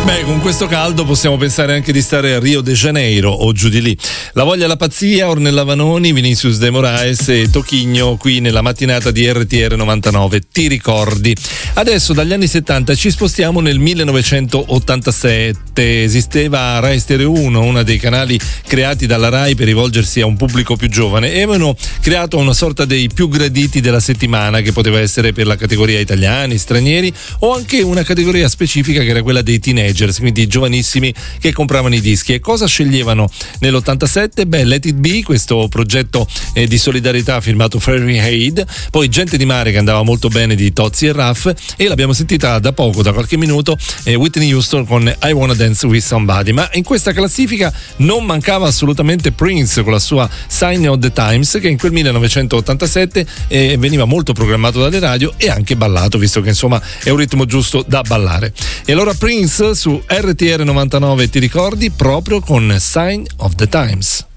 Beh, con questo caldo possiamo pensare anche di stare a Rio de Janeiro o giù di lì. La voglia e la pazzia, Ornella Vanoni, Vinicius De Moraes e Toquinho qui nella mattinata di RTR 99. Ti ricordi? Adesso dagli anni 70 ci spostiamo nel 1987. Esisteva Rai Stereo 1, uno dei canali creati dalla Rai per rivolgersi a un pubblico più giovane, e avevano creato una sorta dei più graditi della settimana, che poteva essere per la categoria italiani, stranieri o anche una categoria specifica che era quella dei teenager, quindi giovanissimi che compravano i dischi. E cosa sceglievano nell'87? Beh, Let It Be, questo progetto di solidarietà firmato Fahrenheit, poi Gente di Mare, che andava molto bene, di Tozzi e Raff, e l'abbiamo sentita da poco, da qualche minuto, Whitney Houston con I Wanna Dance With Somebody. Ma in questa classifica non mancava assolutamente Prince con la sua Sign of the Times, che in quel 1987 veniva molto programmato dalle radio e anche ballato, visto che insomma è un ritmo giusto da ballare. E allora Prince su RTR 99, ti ricordi, proprio con Sign of the Times.